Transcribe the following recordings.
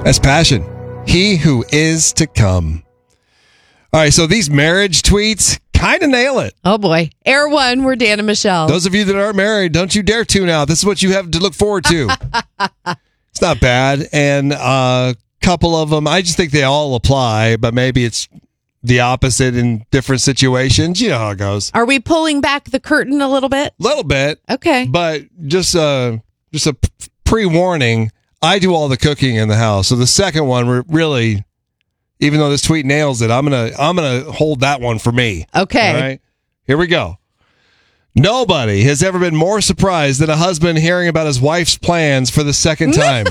That's Passion. He who is to come. All right, so these marriage tweets kind of nail it. Oh, boy. Air One, we're Dan and Michelle. Those of you that aren't married, don't you dare tune out. This is what you have to look forward to. It's not bad. And a couple of them, I just think they all apply, but maybe it's the opposite in different situations. You know how it goes. Are we pulling back the curtain a little bit? Little bit. Okay. But just a pre-warning, I do all the cooking in the house. So the second one, we're really, even though this tweet nails it, I'm gonna hold that one for me. Okay. All right. Here we go. Nobody has ever been more surprised than a husband hearing about his wife's plans for the second time.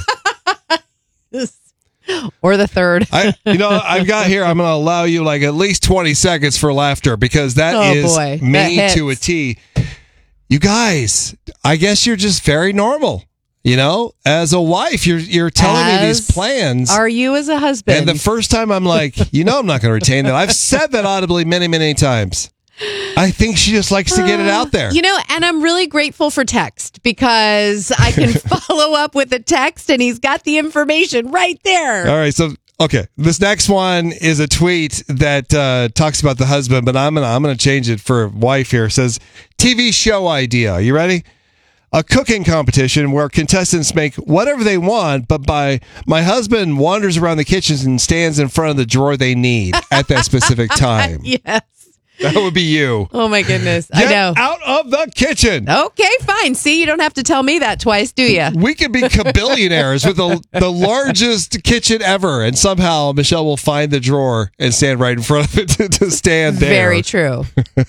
Or the third. I've got here, I'm going to allow you like at least 20 seconds for laughter because that is me to a T. You guys, I guess you're just very normal. You know, as a wife, you're telling me these plans. Are you as a husband? And the first time I'm like, I'm not going to retain that. I've said that audibly many, many times. I think she just likes to get it out there. And I'm really grateful for text because I can follow up with a text and he's got the information right there. All right. So, okay. This next one is a tweet that talks about the husband, but I'm gonna change it for wife here. It says, TV show idea. You ready? A cooking competition where contestants make whatever they want, but my husband wanders around the kitchen and stands in front of the drawer they need at that specific time. Yes. That would be you. Oh, my goodness. Get I know. out of the kitchen. Okay, fine. See, you don't have to tell me that twice, do you? We could be billionaires with the largest kitchen ever, and somehow Michelle will find the drawer and stand right in front of it to stand there. Very true.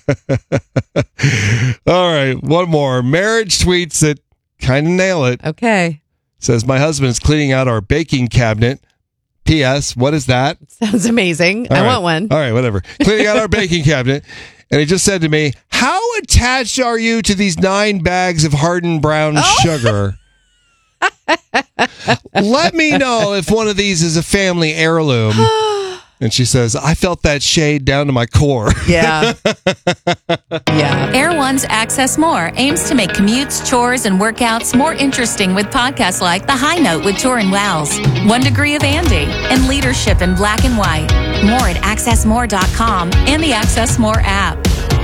All right, one more. Marriage tweets that kind of nail it. Okay. Says, my husband is cleaning out our baking cabinet. P.S. What is that? Sounds amazing. I want one. All right, whatever. Cleaning out our baking cabinet. And he just said to me, how attached are you to these 9 bags of hardened brown sugar? Let me know if one of these is a family heirloom. And she says, I felt that shade down to my core. Yeah. Yeah. Air One's Access More aims to make commutes, chores, and workouts more interesting with podcasts like The High Note with Joran Wells, 1 Degree of Andy, and Leadership in Black and White. More at accessmore.com and the Access More app.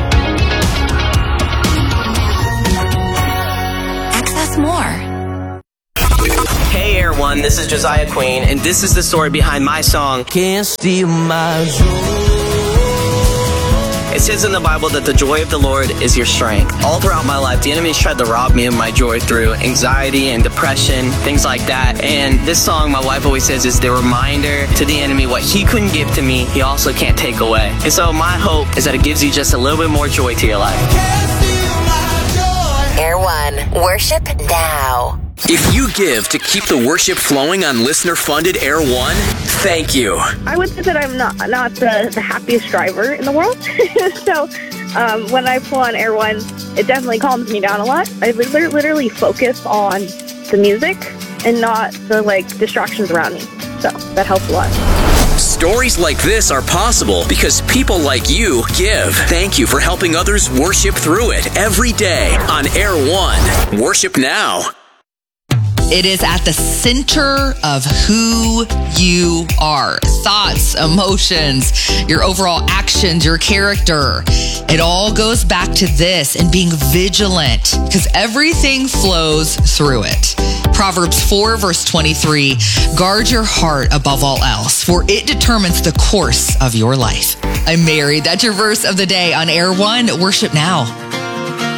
Access More. Hey Air One, this is Josiah Queen, and this is the story behind my song, Can't Steal My Joy. It says in the Bible that the joy of the Lord is your strength. All throughout my life, the enemy's tried to rob me of my joy through anxiety and depression, things like that. And this song, my wife always says, is the reminder to the enemy what he couldn't give to me, he also can't take away. And so my hope is that it gives you just a little bit more joy to your life. Air One, worship now. If you give to keep the worship flowing on listener-funded Air One, thank you. I would say that I'm not the happiest driver in the world. So when I pull on Air One, it definitely calms me down a lot. I literally focus on the music and not the distractions around me. So that helps a lot. Stories like this are possible because people like you give. Thank you for helping others worship through it every day on Air One. Worship now. It is at the center of who you are. Thoughts, emotions, your overall actions, your character. It all goes back to this and being vigilant because everything flows through it. Proverbs 4 verse 23, guard your heart above all else, for it determines the course of your life. I'm Mary. That's your verse of the day on Air One. Worship now.